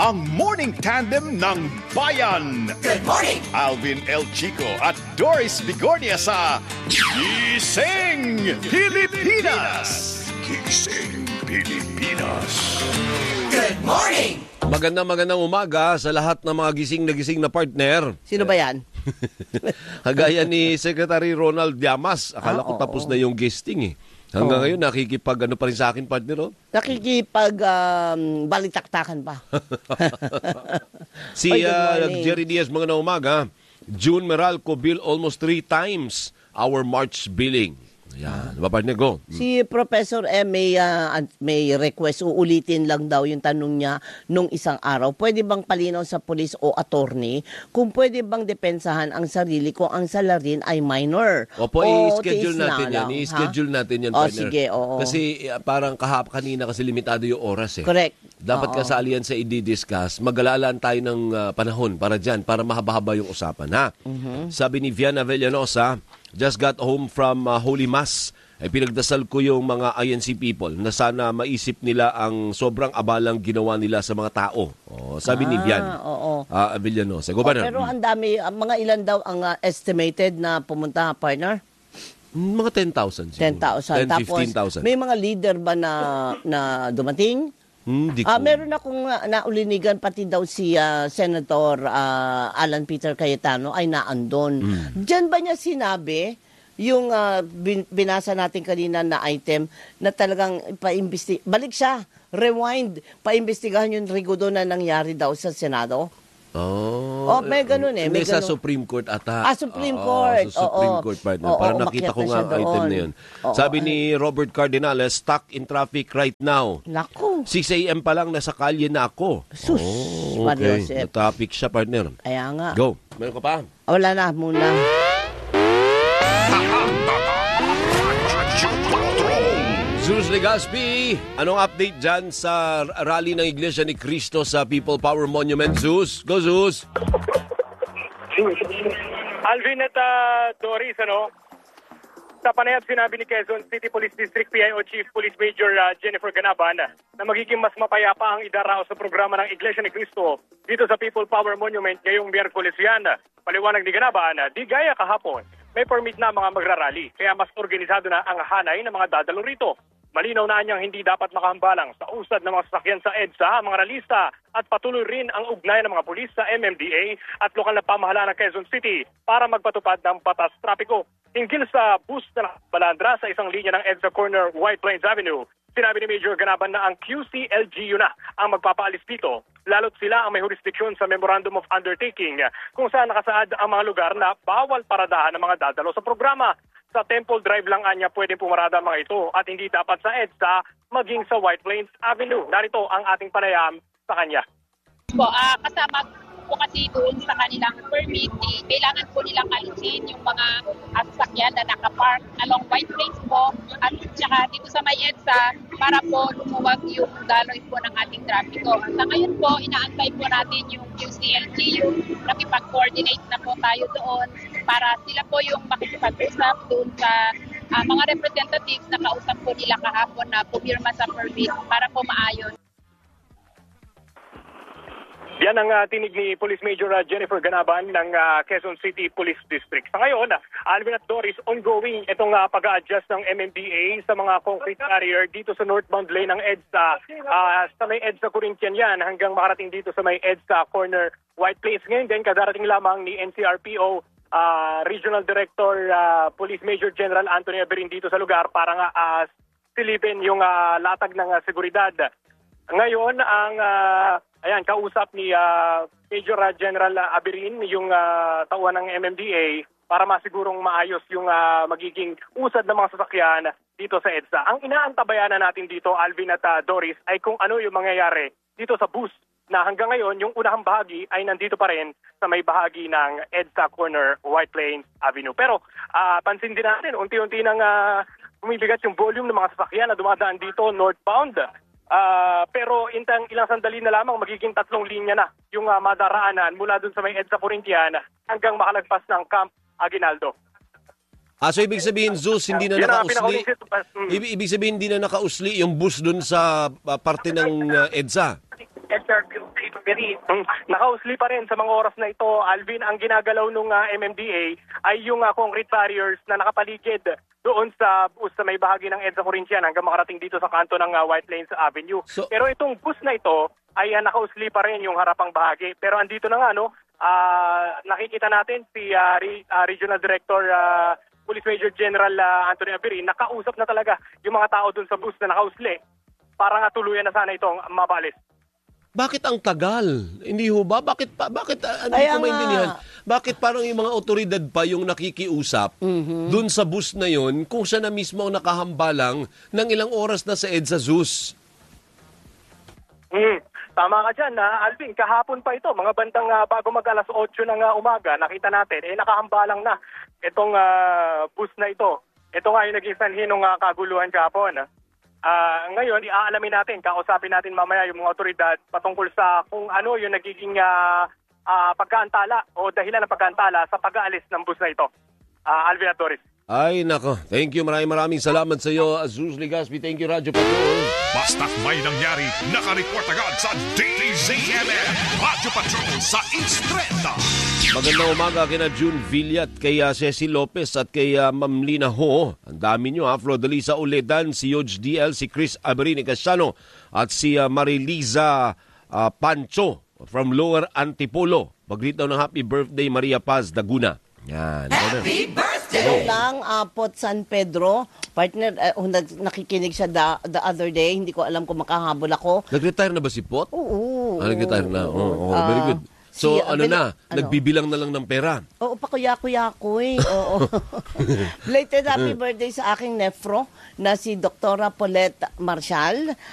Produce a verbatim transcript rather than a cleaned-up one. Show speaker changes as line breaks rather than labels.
ang morning tandem ng bayan.
Good morning!
Alvin El Chico at Doris Bigornia sa Gising Pilipinas. Gising Pilipinas.
Good morning!
Magandang magandang umaga sa lahat ng mga gising na gising na partner.
Sino ba yan?
Kagaya ni Secretary Ronald Llamas. Akala
Ah,
ko
oo.
tapos na yung guesting eh. Hanggang ngayon nakikipag ano pa rin sa akin partner. Oh.
Nakikipag um, balitaktakan pa.
Si
Oy, good
uh,
morning.
Jerry Diaz, magandang umaga. June Meralco bill almost three times our March billing. Yan. Diba partner, go.
Si Professor M may, ah, may request, uulitin lang daw yung tanong niya nung isang araw. Pwede bang palinaw sa polis o attorney kung pwede bang depensahan ang sarili kung ang salarin ay minor?
Opo,
O
i-schedule
tiis na
natin yan.
lang,
I-schedule
ha?
natin yan,
O,
partner.
sige, oo.
Kasi uh, parang kahap kanina kasi limitado yung oras eh.
Correct.
Dapat
Oo.
kasali yan sa i-discuss. Magalalaan tayo ng uh, panahon para dyan, para mahaba-haba yung usapan, ha?
Mm-hmm.
Sabi ni Viana Villanosa, just got home from uh, Holy Mass. Ay pinagdasal ko yung mga I N C people na sana maisip nila ang sobrang abalang ginawa nila sa mga tao. Oh, sabi ni
Ah,
Vian.
oo.
Uh, Villanosa. Go
Oh,
ba na?
pero ang dami, ang mga ilan daw ang ah, estimated na pumunta, partner?
Mga ten thousand siguro.
ten thousand.
ten,
Tapos,
fifteen thousand.
may mga leader ba na, na dumating?
Hmm, di ko.
Ah, meron akong uh, naulinigan pati daw si ah, Senator ah, Alan Peter Cayetano ay naandon.
Hmm.
Diyan ba niya sinabi yung ah, bin- binasa natin kanina na item na talagang paimbesti balik siya, rewind, paimbestigahan yung rigodo na nangyari daw sa Senado?
Oh,
Oh, may ganun eh, may
Hindi, sa
ganun.
Supreme Court ata.
Ah, Supreme
Oo,
Court.
Sa Supreme
Oo.
Court, partner.
Oo,
Parang
umakyat
nakita ko
na
nga
siya
ang item
doon.
na yun.
Oo,
Sabi
ay.
ni Robert Cardinales, stuck in traffic right now.
Naku,
six a.m. pa lang nasa kalye na ako.
sus,
Oh,
Mario
okay.
Joseph.
Na-topic siya, partner.
Kaya nga.
Go. Meron ka pa?
Wala na muna.
Zeus Legaspi, anong update dyan sa rally ng Iglesia ni Cristo sa People Power Monument, Zeus? Go, Zeus!
Alvin at uh, Doris, ano? Sa panayab sinabi ni Quezon City Police District P I O Chief Police Major uh, Jennifer Ganaban na magiging mas mapayapa ang idaraos sa programa ng Iglesia ni Cristo dito sa People Power Monument ngayong Miyerkules yan. Paliwanag ni Ganaban, di gaya kahapon, may permit na mga magrarally kaya mas organisado na ang hanay ng mga dadalo rito. Malinaw na niyang hindi dapat makahambalang sa usad ng mga sasakyan sa EDSA, ang mga ralista at patuloy rin ang ugnayan ng mga pulis sa M M D A at lokal na pamahalaan ng Quezon City para magpatupad ng batas trapiko. Hinggil sa bus na balandra sa isang linya ng EDSA corner White Plains Avenue, sinabi ni Major Ganaban na ang Q C L G U na ang magpapaalis dito, lalo't sila ang may jurisdiction sa Memorandum of Undertaking kung saan nakasaad ang mga lugar na bawal paradahan ng mga dadalo sa programa. Sa Temple Drive lang anya pwedeng pumarada ang mga ito at hindi dapat sa EDSA maging sa White Plains Avenue. Narito ang ating panayam sa kanya.
Po, ah, kasama po kasi doon sa kanilang permit, eh, kailangan po nilang alisin yung mga uh, sasakyan na nakapark along White Plains po at saka dito sa may EDSA para po lumuwag yung daloy po ng ating trapiko. Sa ngayon po, inaantay po natin yung Q C L G U, nakipag-coordinate na po tayo doon para sila po yung makikipag-usap doon sa uh, mga representatives na kausap po nila kahapon na pumirma sa permit para po maayos.
Yan ang uh, tinig ni Police Major uh, Jennifer Ganaban ng uh, Quezon City Police District. Sa ngayon, uh, Alvin at Doris, ongoing itong uh, pag-a-adjust ng M M D A sa mga concrete barrier dito sa northbound lane ng EDSA. Uh, sa may EDSA Corinthian yan hanggang makarating dito sa may EDSA corner White Plains. Ngayon din, kadarating lamang ni N C R P O uh, Regional Director uh, Police Major General Anthony Aberin dito sa lugar para nga uh, silipin yung uh, latag ng uh, seguridad. Ngayon, ang uh, ayan, kausap ni uh, Major uh, General uh, Aberin, yung uh, tauhan ng M M D A, para masigurong maayos yung uh, magiging usad ng mga sasakyan dito sa EDSA. Ang inaantabayan na natin dito, Alvin at uh, Doris, ay kung ano yung mangyayari dito sa bus na hanggang ngayon, yung unahang bahagi ay nandito pa rin sa may bahagi ng EDSA Corner, White Plains Avenue. Pero uh, pansin din natin, unti-unti nang uh, bumibigat yung volume ng mga sasakyan na dumadaan dito northbound. Uh, pero intang ilang sandali na lamang magiging tatlong linya na yung uh, madaraanan mula dun sa may EDSA Corinthian hanggang makalagpas ng Camp Aguinaldo.
Ah, so ibig sabihin, Zeus, hindi na
Yan ang
nakausli?
pinakahuling- Mm.
Ibig, ibig sabihin, hindi na nakausli yung bus dun sa ah, parte ng ah, EDSA?
Pero um, nakausli pa rin sa mga oras na ito, Alvin, ang ginagalaw ng uh, M M D A ay yung uh, concrete barriers na nakapaligid doon sa bus sa may bahagi ng EDSA Corinthian hanggang makarating dito sa kanto ng uh, White Plains Avenue.
So,
pero itong bus na ito ay uh, nakausli pa rin yung harapang bahagi. Pero andito na nga, no, uh, nakikita natin si uh, Re- uh, Regional Director uh, Police Major General uh, Anthony Abirin, nakausap na talaga yung mga tao doon sa bus na nakausli para nga tuluyan na sana itong mabalis.
bakit ang tagal? Hindi ho ba? Bakit pa? Bakit uh, hindi
Kaya
ko maintindihan?
nga.
Bakit parang yung mga otoridad pa yung nakikiusap
Mhm.
dun sa bus na yon kung siya na mismo ang nakahambalang ng ilang oras na sa EDSA ZUS?
Hmm. Tama ka dyan, ha? Alvin, kahapon pa ito, mga bandang uh, bago mag alas otso ng uh, umaga, nakita natin, eh nakahambalang na itong uh, bus na ito. Ito nga yung naging sanhi ng uh, kaguluhan kahapon. Uh, ngayon, iaalamin natin, kausapin natin mamaya yung mga otoridad patungkol sa kung ano yung nagiging uh, uh, pagkaantala o dahilan ng pagkaantala sa pag-aalis ng bus na ito. Uh, Alvin at Doris.
Ay, nako. Thank you. Maraming maraming salamat sa iyo, Zeus Legaspi. Thank you, Radyo Patrol.
Basta't may nangyari, nakareport agad sa D Z M M Radyo Patrol sa Instreta.
Magandang umaga kina June Villat, kay uh, Cecil Lopez at kay uh, Ma'am Lina Ho. Ang dami nyo ha. Flodalisa Uledan, si Yoj D L, si Chris Aberini Casiano at si uh, Mariliza uh, Pancho from Lower Antipolo. Pag-greet daw ng happy birthday, Maria Paz Daguna. Yan.
Happy birthday!
Ito lang, uh, Pot San Pedro, partner, uh, nag- nakikinig siya the, the other day, hindi ko alam kung makahabol ako.
Nag-retire na ba si Pot?
Oo.
Ah, nag-retire na. Oh, oh,
Ah,
very good. So,
si,
ano
Abel-
na,
ano?
nagbibilang na lang ng pera.
Oo, pakuya-kuya-ko eh. Oo. Belated happy birthday sa aking nefro na si Doktora Paulette Marshall.